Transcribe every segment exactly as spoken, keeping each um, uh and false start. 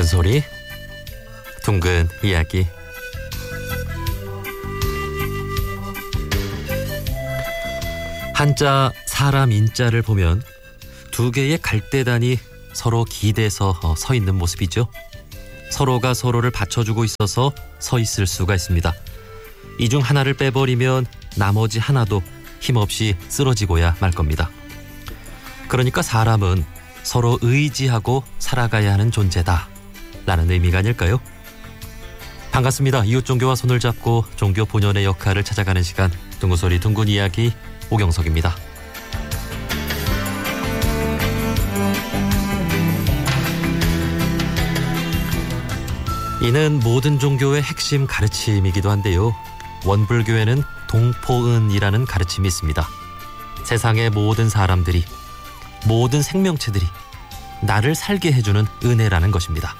둥근 소리, 둥근 이야기. 한자 사람 인자를 보면 두 개의 갈대단이 서로 기대서 서 있는 모습이죠. 서로가 서로를 받쳐주고 있어서 서 있을 수가 있습니다. 이 중 하나를 빼버리면 나머지 하나도 힘없이 쓰러지고야 말 겁니다. 그러니까 사람은 서로 의지하고 살아가야 하는 존재다 라는 의미가 아닐까요? 반갑습니다. 이웃 종교와 손을 잡고 종교 본연의 역할을 찾아가는 시간, 둥근소리 둥근 이야기, 오경석입니다. 이는 모든 종교의 핵심 가르침이기도 한데요. 원불교에는 동포은이라는 가르침이 있습니다. 세상의 모든 사람들이, 모든 생명체들이 나를 살게 해주는 은혜라는 것입니다.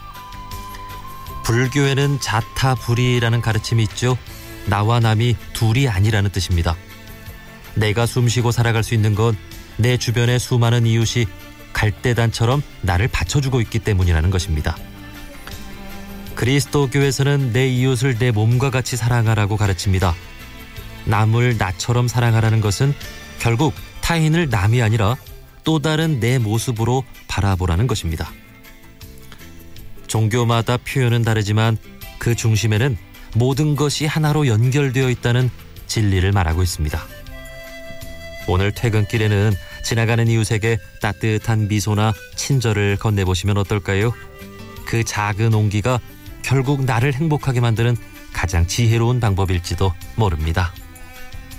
불교에는 자타불이라는 가르침이 있죠. 나와 남이 둘이 아니라는 뜻입니다. 내가 숨쉬고 살아갈 수 있는 건 내 주변의 수많은 이웃이 갈대단처럼 나를 받쳐주고 있기 때문이라는 것입니다. 그리스도교에서는 내 이웃을 내 몸과 같이 사랑하라고 가르칩니다. 남을 나처럼 사랑하라는 것은 결국 타인을 남이 아니라 또 다른 내 모습으로 바라보라는 것입니다. 종교마다 표현은 다르지만 그 중심에는 모든 것이 하나로 연결되어 있다는 진리를 말하고 있습니다. 오늘 퇴근길에는 지나가는 이웃에게 따뜻한 미소나 친절을 건네보시면 어떨까요? 그 작은 온기가 결국 나를 행복하게 만드는 가장 지혜로운 방법일지도 모릅니다.